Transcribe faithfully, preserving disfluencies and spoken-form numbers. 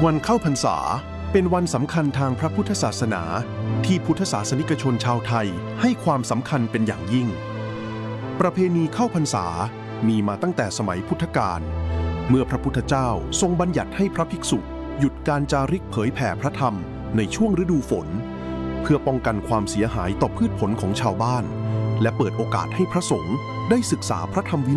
วันเข้าพรรษาเป็นวันสำคัญทางพระพุทธศาสนาที่พุทธศาสนิกชนชาวไทยให้ความสำคัญเป็นอย่างยิ่งประเพณีเข้าพรรษามีมาตั้งแต่สมัยพุทธกาลเมื่อพระพุทธเจ้าทรงบัญญัติให้พระภิกษุหยุดการจาริกเผยแผ่พระธรรมในช่วงฤดูฝนเพื่อป้องกันความเสียหายต่อพืชผลของชาวบ้านและเปิดโอกาสให้พระสงฆ์ได้ศึกษาพระธรรมวิ